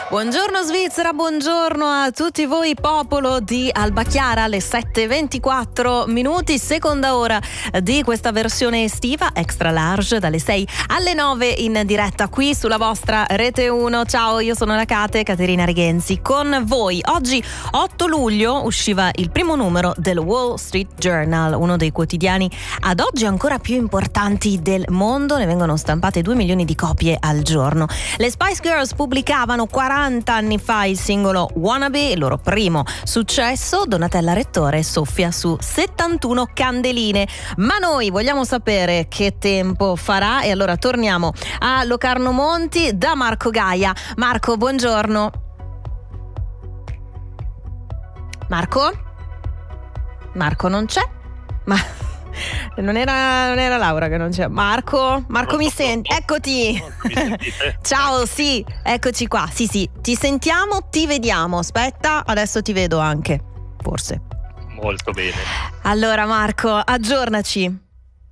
Buongiorno Svizzera, buongiorno a tutti voi popolo di Alba Chiara, alle 7:24, seconda ora di questa versione estiva extra large dalle 6 alle 9 in diretta qui sulla vostra Rete 1. Ciao, io sono la Caterina Regenzi con voi. Oggi 8 luglio usciva il primo numero del Wall Street Journal, uno dei quotidiani ad oggi ancora più importanti del mondo. Ne vengono stampate 2 milioni di copie al giorno. Le Spice Girls pubblicavano 40 anni fa il singolo Wannabe, il loro primo successo. Donatella Rettore soffia su 71 candeline. Ma noi vogliamo sapere che tempo farà e allora torniamo a Locarno Monti da Marco Gaia. Marco, buongiorno. Marco non c'è? Ma non era Laura che non c'è. Marco mi senti? Eccoti. Ciao, sì, eccoci qua. Sì, ti sentiamo, ti vediamo. Aspetta, adesso ti vedo anche. Forse. Molto bene. Allora Marco, aggiornaci.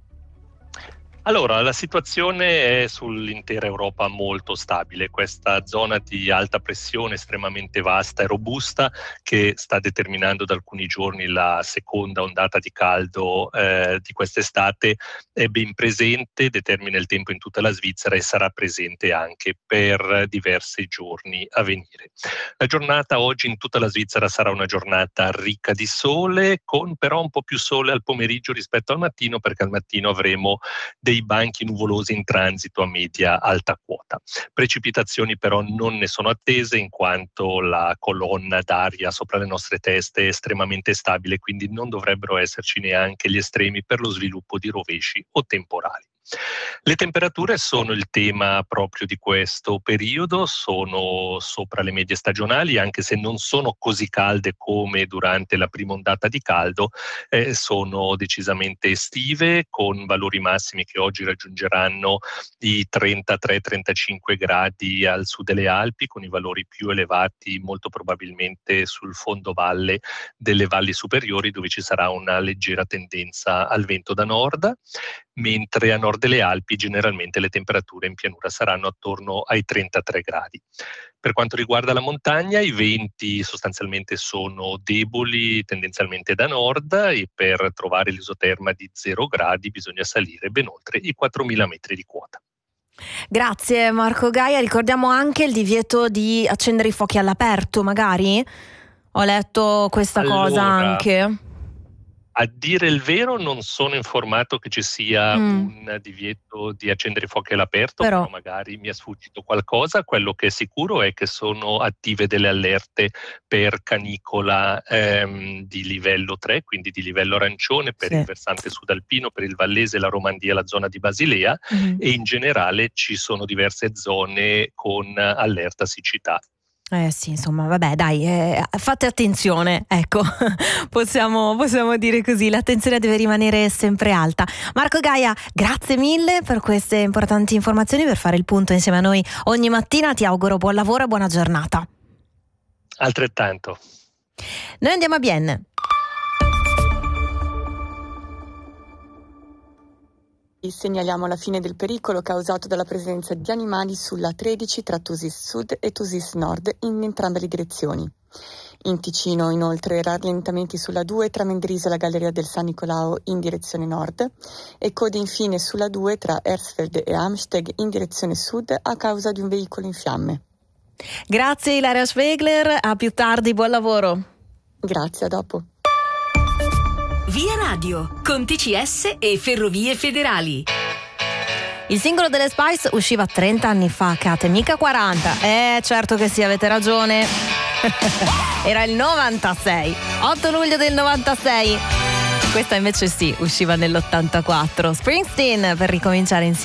Allora, la situazione è sull'intera Europa molto stabile, questa zona di alta pressione estremamente vasta e robusta che sta determinando da alcuni giorni la seconda ondata di caldo di quest'estate è ben presente, determina il tempo in tutta la Svizzera e sarà presente anche per diversi giorni a venire. La giornata oggi in tutta la Svizzera sarà una giornata ricca di sole, con però un po' più sole al pomeriggio rispetto al mattino, perché al mattino avremo dei banchi nuvolosi in transito a media alta quota. Precipitazioni però non ne sono attese, in quanto la colonna d'aria sopra le nostre teste è estremamente stabile, quindi non dovrebbero esserci neanche gli estremi per lo sviluppo di rovesci o temporali. Le temperature sono il tema proprio di questo periodo, sono sopra le medie stagionali, anche se non sono così calde come durante la prima ondata di caldo, sono decisamente estive, con valori massimi che oggi raggiungeranno i 33-35 gradi al sud delle Alpi, con i valori più elevati molto probabilmente sul fondovalle delle valli superiori, dove ci sarà una leggera tendenza al vento da nord, mentre a nord delle Alpi generalmente le temperature in pianura saranno attorno ai 33 gradi. Per quanto riguarda la montagna, i venti sostanzialmente sono deboli tendenzialmente da nord e per trovare l'isoterma di 0 gradi bisogna salire ben oltre i 4.000 metri di quota. Grazie Marco Gaia, ricordiamo anche il divieto di accendere i fuochi all'aperto, magari? Ho letto questa cosa anche. A dire il vero non sono informato che ci sia un divieto di accendere i fuochi all'aperto, però magari mi è sfuggito qualcosa. Quello che è sicuro è che sono attive delle allerte per canicola di livello 3, quindi di livello arancione per il versante sudalpino, per il Vallese, la Romandia, la zona di Basilea e in generale ci sono diverse zone con allerta siccità. Sì, insomma, vabbè, dai, fate attenzione, ecco, possiamo dire così, l'attenzione deve rimanere sempre alta. Marco Gaia, grazie mille per queste importanti informazioni, per fare il punto insieme a noi ogni mattina. Ti auguro buon lavoro e buona giornata. Altrettanto. Noi andiamo a Bienne. Segnaliamo la fine del pericolo causato dalla presenza di animali sulla 13 tra Thusis Sud e Thusis Nord in entrambe le direzioni. In Ticino inoltre rallentamenti sulla 2 tra Mendrisio e la Galleria del San Nicolao in direzione nord e code infine sulla 2 tra Ersfeld e Amsteg in direzione sud a causa di un veicolo in fiamme. Grazie Ilaria Schwegler, a più tardi, buon lavoro. Grazie, a dopo. Via Radio, con TCS e Ferrovie Federali. Il singolo delle Spice usciva 30 anni fa, Kate, mica 40. Certo che sì, avete ragione. Era il 96, 8 luglio del 96. Questa invece sì, usciva nell'84. Springsteen, per ricominciare insieme.